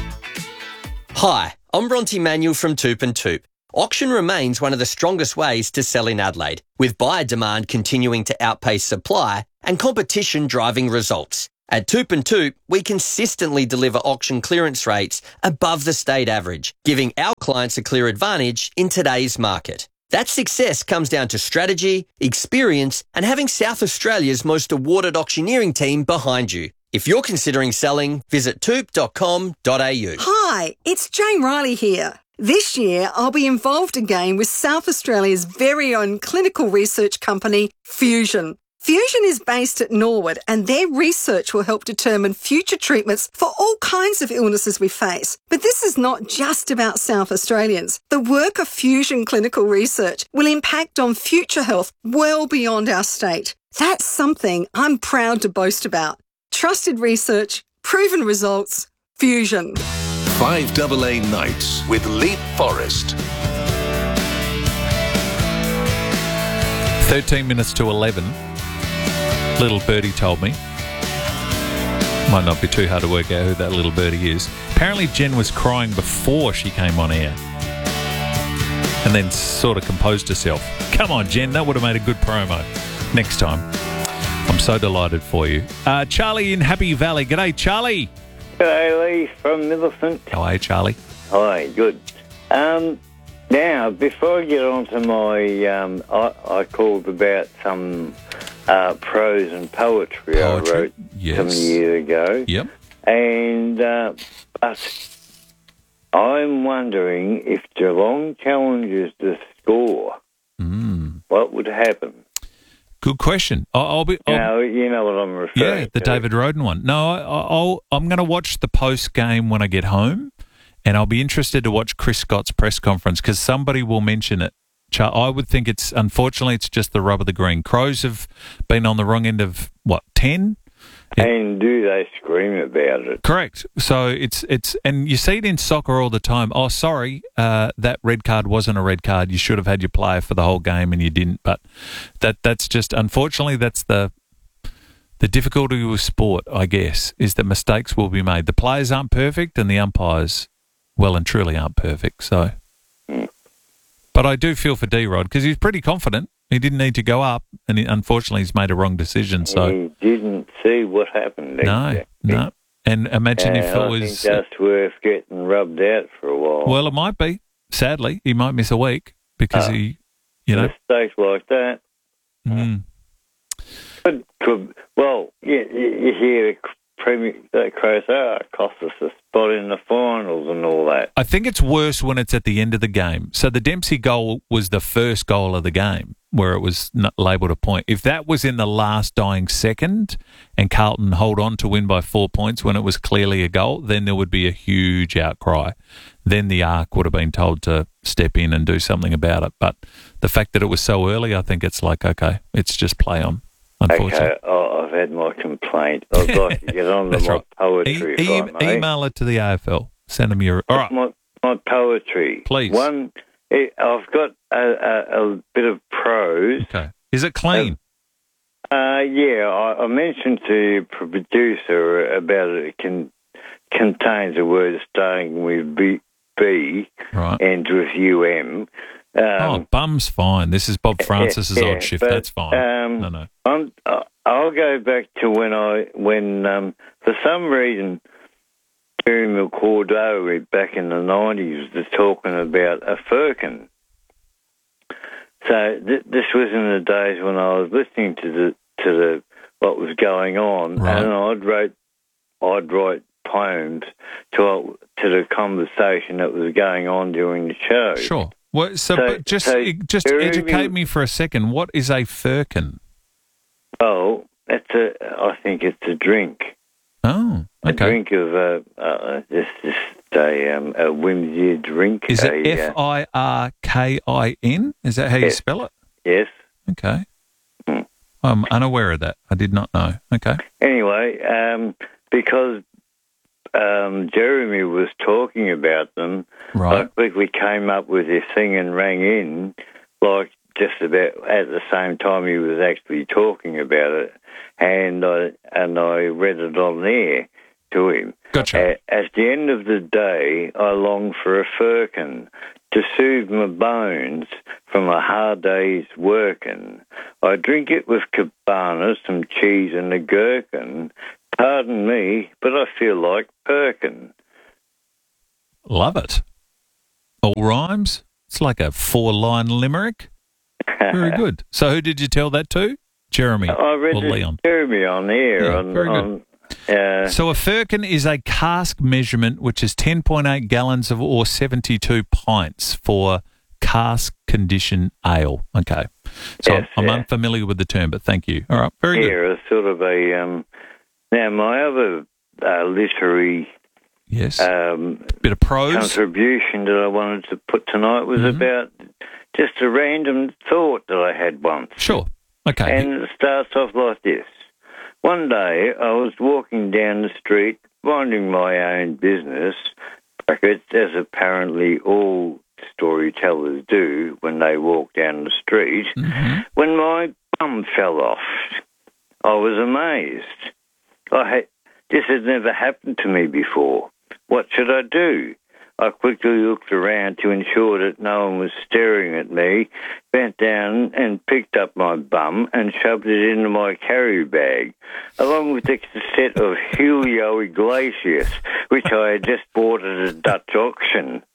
Hi, I'm Bronte Manuel from Toop and Toop. Auction remains one of the strongest ways to sell in Adelaide, with buyer demand continuing to outpace supply and competition driving results. At Toop and Toop, we consistently deliver auction clearance rates above the state average, giving our clients a clear advantage in today's market. That success comes down to strategy, experience, and having South Australia's most awarded auctioneering team behind you. If you're considering selling, visit toop dot com dot a u.
Hi, it's Jane Riley here. This year, I'll be involved again with South Australia's very own clinical research company, Fusion. Fusion is based at Norwood, and their research will help determine future treatments for all kinds of illnesses we face. But this is not just about South Australians. The work of Fusion Clinical Research will impact on future health well beyond our state. That's something I'm proud to boast about. Trusted research, proven results, Fusion.
five A A Nights with Leap Forest.
thirteen minutes to eleven. Little birdie told me. Might not be too hard to work out who that little birdie is. Apparently Jen was crying before she came on air. And then sort of composed herself. Come on, Jen, that would have made a good promo. Next time. I'm so delighted for you. Uh, Charlie in Happy Valley. G'day, Charlie.
G'day, Lee from Millicent.
How are you, Charlie?
Hi, good. Um, now, before I get on to my, um, I, I called about some uh, prose and poetry, poetry I wrote
yes.
some years ago.
Yep.
And, uh, but I'm wondering if Geelong challenges the score,
mm.
what would happen?
Good question. I'll, I'll be. I'll,
you know, you know what I'm referring to.
Yeah, the
to.
David Roden one. No, I, I'll. I'm going to watch the post game when I get home, and I'll be interested to watch Chris Scott's press conference because somebody will mention it. I would think it's unfortunately it's just the rub of the green. Crows have been on the wrong end of what ten.
And do they scream about it?
Correct. So it's it's and you see it in soccer all the time. Oh, sorry, uh, that red card wasn't a red card. You should have had your player for the whole game and you didn't. But that that's just unfortunately that's the the difficulty with sport, I guess, is that mistakes will be made. The players aren't perfect and the umpires, well and truly, aren't perfect. So,
mm.
But I do feel for D-Rod because he's pretty confident. He didn't need to go up, and he, unfortunately, he's made a wrong decision. So
he didn't see what happened.
No,
exactly.
no. And imagine
uh,
if it
I
was
think that's worth getting rubbed out for a while.
Well, it might be. Sadly, he might miss a week because
uh,
he, you know,
mistakes like that.
Mm.
Could, could, well, you, you hear Premier that Crows oh, it cost us a spot in the finals and all that.
I think it's worse when it's at the end of the game. So the Dempsey goal was the first goal of the game, where it was not labelled a point. If that was in the last dying second and Carlton hold on to win by four points when it was clearly a goal, then there would be a huge outcry. Then the Arc would have been told to step in and do something about it. But the fact that it was so early, I think it's like, okay, it's just play on, unfortunately.
Okay, oh, I've had my complaint. I'd like to get on to my
right.
poetry.
E-
if I may.
Email it to the A F L. Send them your... All right.
My, my poetry.
Please.
One... I've got a, a, a bit of prose.
Okay. Is it clean?
Uh, uh, yeah, I, I mentioned to the producer about it. It can, contains a word starting with B, B
right.
and with U M. Um,
oh, bum's fine. This is Bob Francis's
yeah,
odd shift.
but,
That's fine.
Um,
no, no.
I'm, I'll go back to when I when um, for some reason Jeremy McCordo back in the nineties was talking about a firkin. So th- this was in the days when I was listening to the to the what was going on, right. and I'd write I'd write poems to to the conversation that was going on during the show.
Sure. Well, so,
So-
but just
so
just
Jeremy-
educate me for a second. What is a firkin?
Oh, it's a. I think it's a drink.
Oh,
A
okay.
drink of uh, uh, just just a um, a whimsy drink.
Is it
a, uh,
F I R K I N? Is that how you
Yes.
spell it?
Yes.
Okay. I'm unaware of that. I did not know. Okay.
Anyway, um, because um, Jeremy was talking about them,
Right.
I quickly came up with this thing and rang in, like just about at the same time he was actually talking about it, and I and I read it on there to him.
Gotcha.
At, at the end of the day, I long for a firkin to soothe my bones from a hard day's working. I drink it with cabanas, some cheese and a gherkin. Pardon me, but I feel like Perkin.
Love it. All rhymes. It's like a four-line limerick. Very good. So who did you tell that to? Jeremy
I read
or
this
Leon?
Jeremy on air.
Yeah,
on,
very good.
on, uh,
So a firkin is a cask measurement which is ten point eight gallons of or seventy-two pints for cask condition ale. Okay. So
Yes,
I'm
yeah.
unfamiliar with the term, but thank you. All right. Very good.
yeah, a sort of a... Um, now, my other uh, literary
Yes.
um,
Bit of prose.
contribution that I wanted to put tonight was
Mhm.
about just a random thought that I had once.
Sure. Okay.
And it starts off like this. One day I was walking down the street, minding my own business, brackets, as apparently all storytellers do when they walk down the street, when my bum fell off. I was amazed. I had, this had never happened to me before. What should I do? I quickly looked around to ensure that no one was staring at me, bent down and picked up my bum and shoved it into my carry bag, along with a set of Julio Iglesias, which I had just bought at a Dutch auction.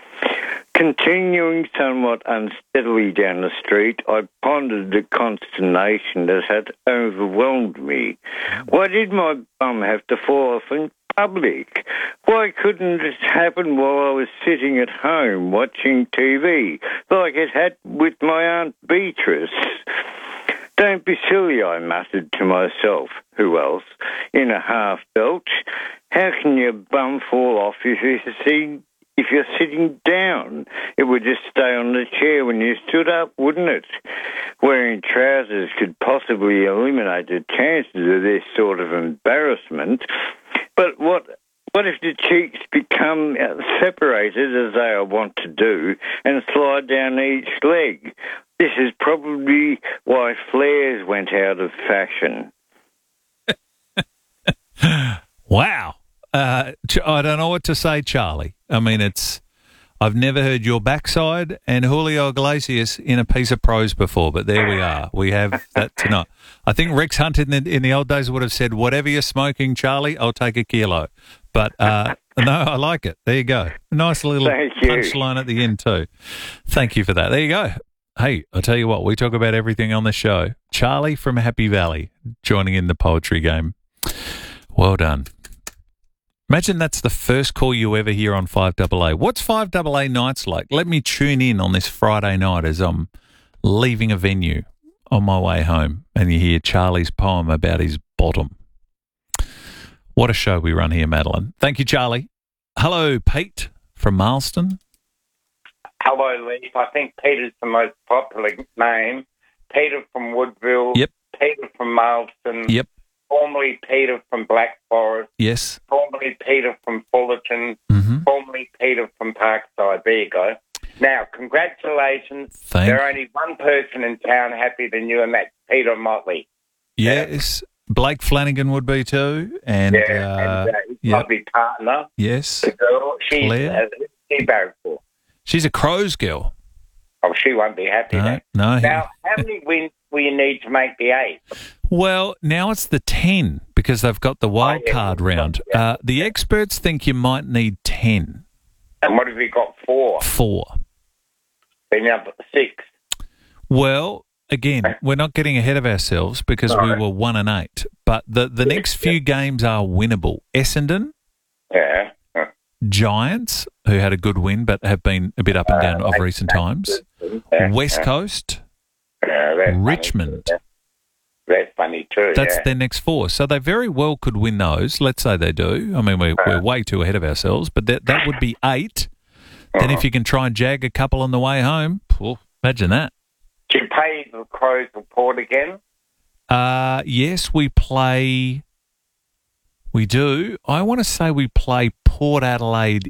Continuing somewhat unsteadily down the street, I pondered the consternation that had overwhelmed me. Why did my bum have to fall off in public? Why couldn't it happen while I was sitting at home watching T V, like it had with my Aunt Beatrice? Don't be silly, I muttered to myself. Who else? In a half belch. How can your bum fall off if you're sitting, if you're sitting down? It would just stay on the chair when you stood up, wouldn't it? Wearing trousers could possibly eliminate the chances of this sort of embarrassment. But what what if the cheeks become separated, as they want to do, and slide down each leg? This is probably why flares went out of fashion.
Wow. Uh, Ch- I don't know what to say, Charlie. I mean, it's. I've never heard your backside and Julio Iglesias in a piece of prose before, but there we are. We have that tonight. I think Rex Hunt in the, in the old days would have said, whatever you're smoking, Charlie, I'll take a kilo. But uh, no, I like it. There you go. Nice little
Thank you.
punchline at the end too. Thank you for that. There you go. Hey, I'll tell you what, we talk about everything on the show. Charlie from Happy Valley joining in the poetry game. Well done. Imagine that's the first call you ever hear on five double A. What's five double A nights like? Let me tune in on this Friday night as I'm leaving a venue on my way home and you hear Charlie's poem about his bottom. What a show we run here, Madeline. Thank you, Charlie. Hello, Pete from Marston.
Hello, Leaf. I think Peter's the most popular name. Peter from Woodville.
Yep.
Peter from Marston.
Yep.
Formerly Peter from Black Forest.
Yes.
Formerly Peter from Fullerton.
Mm-hmm.
Formerly Peter from Parkside. There you go. Now, congratulations.
Thank-
There's only one person in town happier than you, and that's Peter Motley.
Yes. Blake Flanagan would be too. And,
yeah,
uh,
and uh, his
yep.
lovely partner.
Yes.
The girl, she's
Claire.
uh, she married for.
She's a Crows girl.
Oh, she won't be happy
No,
then.
no.
Now, how many wins will you need to make the eight?
Well, now it's the ten because because they've got the wild
Oh, yeah.
card round. Uh, the experts think you might need ten.
And what have you got? Four.
Four.
Been up at six.
Well, again, we're not getting ahead of ourselves because we
No.
were one and eight. But the, the next few games are winnable. Essendon,
Yeah.
Giants, who had a good win but have been a bit up and down
Uh,
of
that's-
recent
that's
times.
good. Yeah,
West
yeah.
Coast,
Yeah, that's funny.
Richmond.
That's funny too.
That's
yeah.
their next four. So they very well could win those. Let's say they do. I mean, we're, we're way too ahead of ourselves, but that, that would be eight. Then if you can try and jag a couple on the way home, oh, imagine that.
Do you pay the Crows or Port again?
Uh, yes, we play. We do. I want to say we play Port Adelaide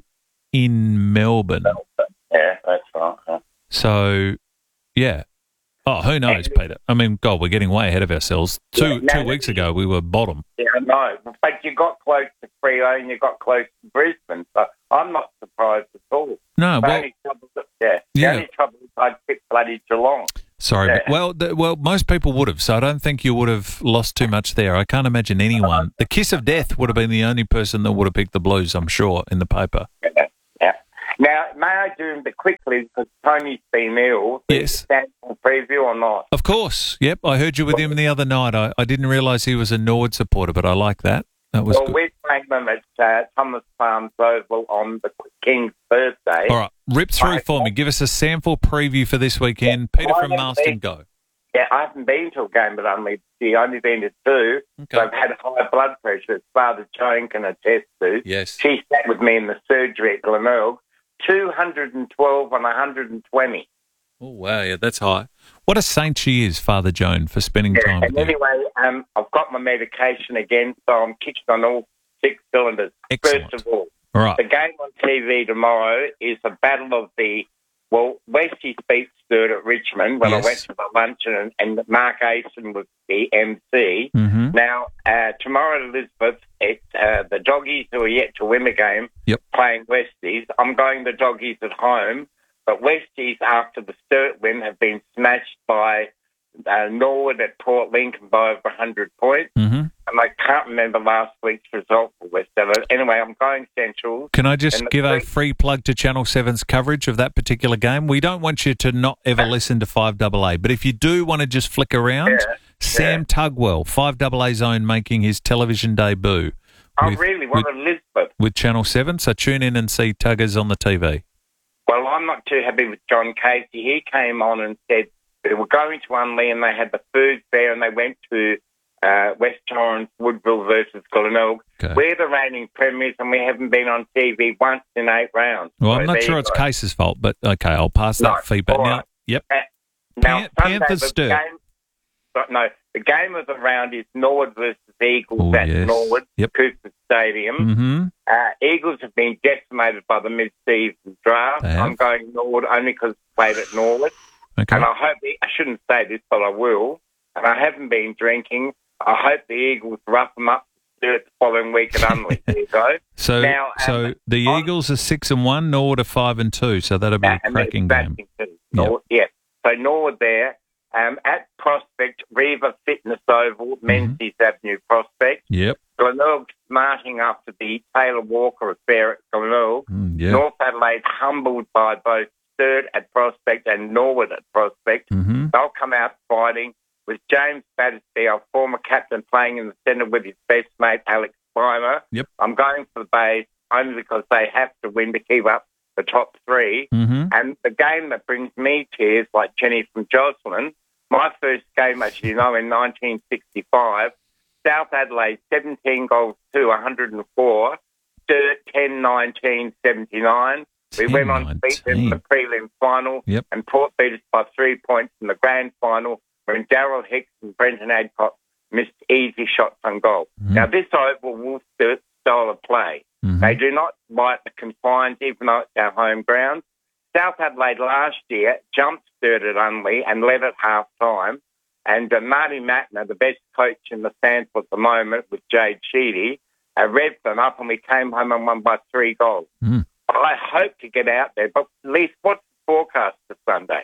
in Melbourne.
Yeah, that's right. Yeah.
So, yeah. Oh, who knows, Peter? I mean, God, we're getting way ahead of ourselves. Two
Yeah, no,
two weeks ago, we were bottom.
Yeah, I know. But you got close to Freo and you got close to Brisbane, so I'm not surprised at all.
No,
the
well,
only trouble, yeah, the
yeah.
only trouble is I picked bloody Geelong.
Sorry,
Yeah.
but, well, the, well, most people would have, so I don't think you would have lost too much there. I can't imagine anyone. The kiss of death would have been the only person that would have picked the Blues, I'm sure, in the paper.
Yeah. yeah. Now, may I do them quickly because Tony's been ill?
Yes.
Sample preview or not?
Of course. Yep, I heard you with him the other night. I, I didn't realise he was a Nord supporter, but I like that. That was
well,
good.
we're playing them at uh, Thomas Farms Oval on the King's birthday.
All right, rip through for me. Give us a sample preview for this weekend. Peter
I
from
haven't
Marston,
been-
go.
Yeah, I haven't been to a game, but only the only been to two.
Okay.
So I've had high blood pressure, as Father Joan can attest to.
Yes.
She sat with me in the surgery at Glenelg. two hundred twelve on one hundred twenty.
Oh, wow, yeah, that's high. What a saint she is, Father Joan, for spending
Yeah,
time
and
with you.
anyway, um, I've got my medication again, so I'm kicked on all six cylinders.
Excellent.
First of all,
All right.
the game on T V tomorrow is a battle of the, well, Westies beat Sturt at Richmond when
Yes.
I went to the luncheon, and Mark Asen was the M C.
Mm-hmm.
Now, uh, tomorrow at Elizabeth, it's uh, the Doggies who are yet to win the game
Yep.
playing Westies. I'm going the Doggies at home, but Westies, after the Sturt win, have been smashed by uh, Norwood at Port Lincoln by over one hundred points.
Mm-hmm.
And I can't remember last week's result for West Adelaide. Anyway, I'm going Central.
Can I just
And the
give a
three-
free plug to Channel seven's coverage of that particular game? We don't want you to not ever listen to five A A, but if you do want to just flick around,
Yeah,
Sam Tugwell, five A A Zone, making his television debut
I
with,
really want
with,
Elizabeth.
with Channel seven, so tune in and see Tuggers on the T V.
Well, I'm not too happy with John Casey. He came on and said they were going to Unley and they had the food there and they went to uh, West Torrens, Woodville versus Glenelg.
Okay.
We're the reigning premiers and we haven't been on T V once in eight rounds.
Well,
So
I'm not
there
sure
you
it's
go.
Case's fault, but okay, I'll pass that
No,
feedback.
all
Now,
right.
yep.
Uh, now,
Pan-
Sunday,
Panthers
the
Sturt.
game, but no, the game of the round is Norwood versus Eagles
Oh,
at
yes.
Norwood,
Yep.
Cooper Stadium.
Mm-hmm.
Uh, Eagles have been decimated by the mid-season draft.
They have.
I'm going Norwood only because it's played at Norwood.
Okay.
And I hope, the, I shouldn't say this, but I will. And I haven't been drinking. I hope the Eagles rough them up the following week at Unley. There you go.
So,
Now,
so
um,
the
on-
Eagles are six and one, Norwood are five and two, so that'll be a
and
cracking
that's
game.
Too. Norwood, yeah. So Norwood there. Um, at Prospect, Riva Fitness Oval,
Mm-hmm.
Menzies Avenue, Prospect.
Yep.
Glenelg smarting after the Taylor Walker affair at Glenelg.
Mm, yeah.
North Adelaide humbled by both Sturt at Prospect and Norwood at Prospect.
Mm-hmm.
They'll come out fighting with James Battersby, our former captain, playing in the centre with his best mate, Alex Spimer.
Yep.
I'm going for the Bays only because they have to win to keep up the top three.
Mm-hmm.
And the game that brings me tears, like Jenny from Jocelyn, my first game, as you know, in nineteen sixty-five, South Adelaide seventeen goals to one hundred four, Sturt ten nineteen seventy-nine. We went on to beat them in the prelim final,
Yep.
and Port beat us by three points in the grand final when Darryl Hicks and Brenton Adcock missed easy shots on goal.
Mm.
Now, this Oval will Sturt style of play.
Mm-hmm.
They do not like the confines, even though it's our home ground. South Adelaide last year jumped Sturt at Unley and led at half-time. And uh, Marty Matner, the best coach in the sample at the moment with Jade Sheedy, uh, revved them up and we came home and won by three goals.
Mm.
I hope to get out there, but at least what's the forecast for Sunday?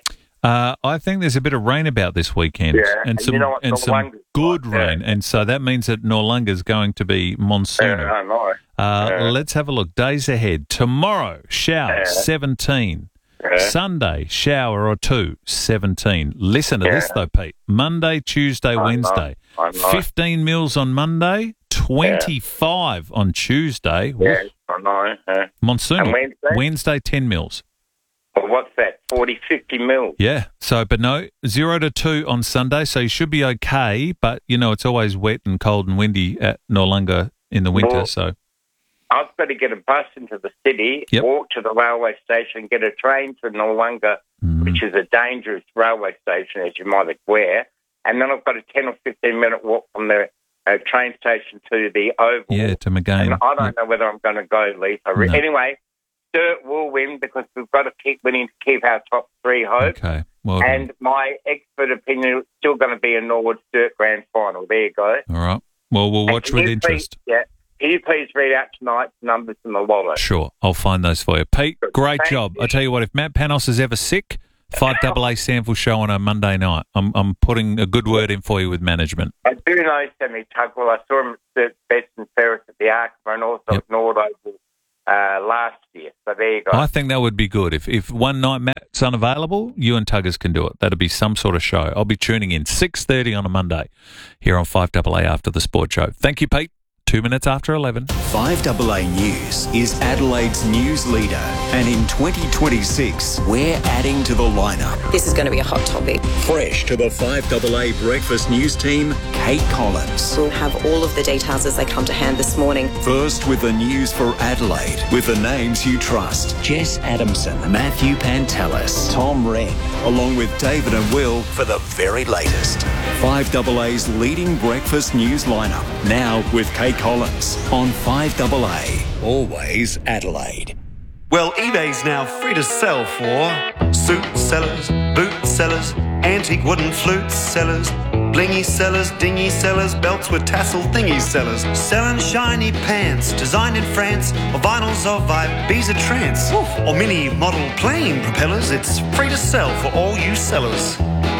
Uh, I think there's a bit of rain about this weekend,
Yeah,
and
and
some
you know what
and some
Noarlunga's
good
like, yeah.
rain, and so that means that Noarlunga's going to be monsoon.
Yeah, I know.
Uh,
Yeah.
Let's have a look. Days ahead. Tomorrow, shower,
Yeah.
seventeen.
Yeah.
Sunday, shower or two, seventeen. Listen to this,
Yeah.
though, Pete. Monday, Tuesday,
know,
Wednesday.
I know.
fifteen mils on Monday, twenty-five on Tuesday.
Yeah, I know. Yeah.
Monsoon.
And Wednesday?
Wednesday, ten mils.
Well, what's that? forty, fifty mil.
Yeah. So, but no, zero to two on Sunday. So you should be okay. But, you know, it's always wet and cold and windy at Noarlunga in the winter.
Well,
so
I've got to get a bus into the city,
Yep.
walk to the railway station, get a train to Noarlunga,
Mm.
which is a dangerous railway station, as you might aware. And then I've got a ten or fifteen minute walk from the uh, train station to the Oval.
yeah, to McGain.
And I don't know whether I'm going to go, Lee. I re-
No.
Anyway, Sturt will win because we've got to keep winning to keep our top three hope.
Okay. Well done.
And my expert opinion is still going to be a Norwood Sturt grand final. There you go.
All right. Well, we'll
And
watch
can
with
you
interest.
Please, yeah. Can you please read out tonight's numbers in the wallet?
Sure, I'll find those for you. Pete, great
Thank
job. I tell you what, if Matt Panos is ever sick, five double A Sample Show on a Monday night. I'm I'm putting a good word in for you with management.
I do know Sammy Tugwell. I saw him at Best and Ferris at the Arkma and also
Yep.
at Nord Oval uh, last year. So there you go.
I think that would be good. If if one night Matt's unavailable, you and Tuggers can do it. That'd be some sort of show. I'll be tuning in six thirty on a Monday here on five double A after the Sport Show. Thank you, Pete. Two minutes after eleven.
five double A News is Adelaide's news leader, and in twenty twenty-six, we're adding to the lineup.
This is going to be a hot topic.
Fresh to the five double A Breakfast News team, Kate Collins.
We'll have all of the details as they come to hand this morning.
First with the news for Adelaide, with the names you trust. Jess Adamson, Matthew Pantelis, Tom Wren, along with David and Will for the very latest. five double A's leading breakfast news lineup, now with Kate Collins on five double A. Always Adelaide.
Well, eBay's now free to sell for suit sellers, boot sellers, antique wooden flute sellers, blingy sellers, dingy sellers, belts with tassel thingy sellers, selling shiny pants designed in France, or vinyls of Ibiza trance, or mini model plane propellers. It's free to sell for all you sellers.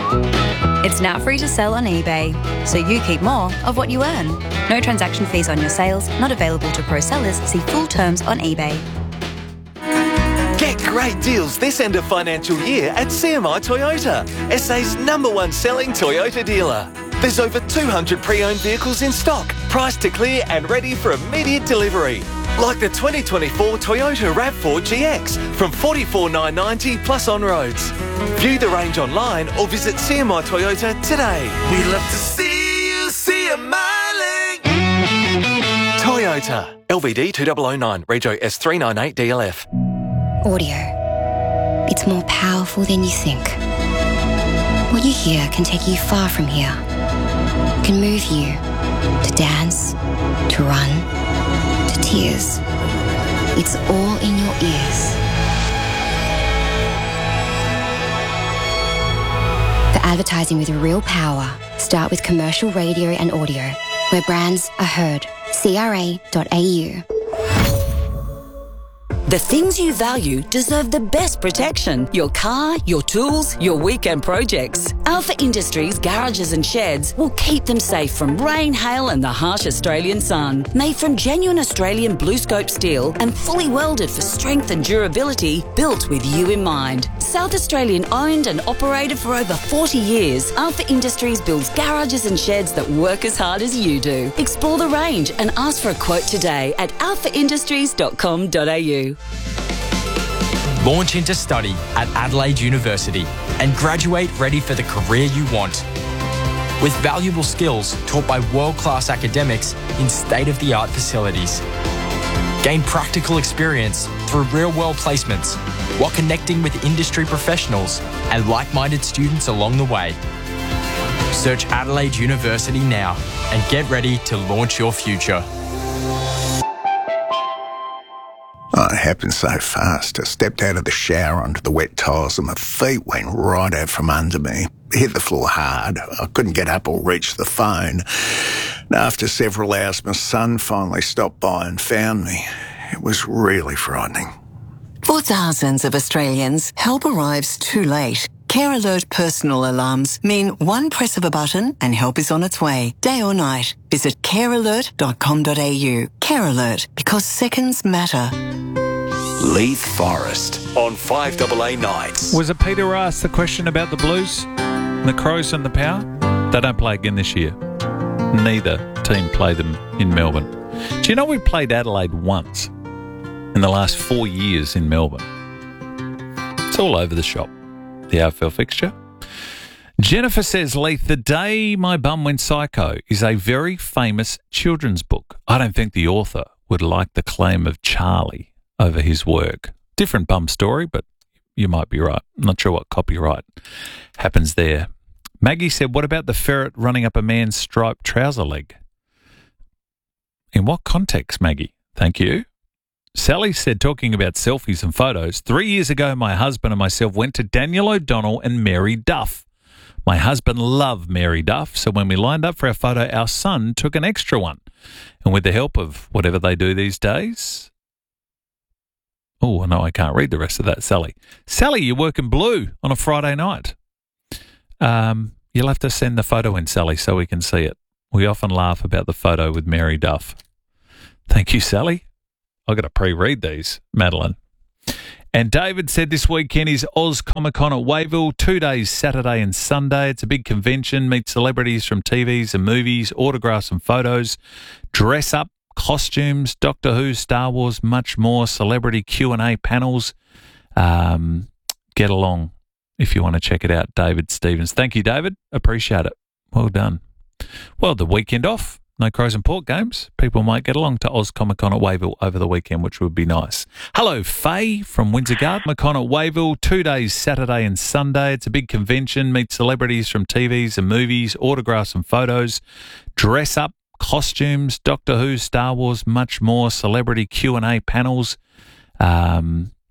It's now free to sell on eBay, so you keep more of what you earn. No transaction fees on your sales, not available to pro sellers. See full terms on eBay.
Get great deals this end of financial year at C M I Toyota, S A's number one selling Toyota dealer. There's over two hundred pre-owned vehicles in stock, priced to clear and ready for immediate delivery. Like the twenty twenty-four Toyota RAV four G X from forty-four thousand nine hundred ninety dollars plus on roads. View the range online or visit C M I Toyota today.
We love to see you see a miling.
Toyota. L V D two thousand nine, Rego S three ninety-eight D L F.
Audio. It's more powerful than you think. What you hear can take you far from here. It can move you to dance, to run, to tears. It's all in your ears. For advertising with real power, start with commercial radio and audio, where brands are heard. C R A dot A U.
The things you value deserve the best protection. Your car, your tools, your weekend projects. Alpha Industries garages and sheds will keep them safe from rain, hail and the harsh Australian sun. Made from genuine Australian blue scope steel and fully welded for strength and durability, built with you in mind. South Australian owned and operated for over forty years, Alpha Industries builds garages and sheds that work as hard as you do. Explore the range and ask for a quote today at alpha industries dot com dot a u.
Launch into study at Adelaide University and graduate ready for the career you want. With valuable skills taught by world-class academics in state-of-the-art facilities. Gain practical experience through real-world placements while connecting with industry professionals and like-minded students along the way. Search Adelaide University now and get ready to launch your future.
Oh, it happened so fast. I stepped out of the shower onto the wet tiles and my feet went right out from under me. Hit the floor hard. I couldn't get up or reach the phone. And after several hours, my son finally stopped by and found me. It was really frightening.
For thousands of Australians, help arrives too late.
Care Alert personal alarms mean one press of a button and help is on its way, day or night. Visit care alert dot com dot a u. Care Alert, because seconds matter.
Leith Forest on five A A nights.
Was it Peter who asked the question about the Blues, the Crows and the Power? They don't play again this year. Neither team play them in Melbourne. Do you know we played Adelaide once in the last four years in Melbourne? It's all over the shop, the A F L fixture. Jennifer says, Leith, The Day My Bum Went Psycho is a very famous children's book. I don't think the author would like the claim of Charlie over his work. Different bum story, but you might be right. I'm not sure what copyright happens there. Maggie said, what about the ferret running up a man's striped trouser leg? In what context, Maggie? Thank you. Sally said, talking about selfies and photos, three years ago, my husband and myself went to Daniel O'Donnell and Mary Duff. My husband loved Mary Duff, so when we lined up for our photo, our son took an extra one. And with the help of whatever they do these days... Oh, no, I can't read the rest of that, Sally. Sally, you're working blue on a Friday night. Um, you'll have to send the photo in, Sally, so we can see it. We often laugh about the photo with Mary Duff. Thank you, Sally. I've got to pre-read these, Madeline. And David said this weekend is Oz Comic Con at Wayville, two days, Saturday and Sunday. It's a big convention, meet celebrities from T Vs and movies, autographs and photos, dress up, costumes, Doctor Who, Star Wars, much more, celebrity Q and A panels. Um, get along if you want to check it out, David Stevens. Thank you, David. Appreciate it. Well done. Well, the weekend off. No Crows and Pork games. People might get along to Oz Comic Con at Wayville over the weekend, which would be nice. Hello, Faye from Windsor Garden. Comic Con at Wayville, two days, Saturday and Sunday. It's a big convention. Meet celebrities from T Vs and movies, autographs and photos, dress up, costumes, Doctor Who, Star Wars, much more, celebrity Q and A panels. Um,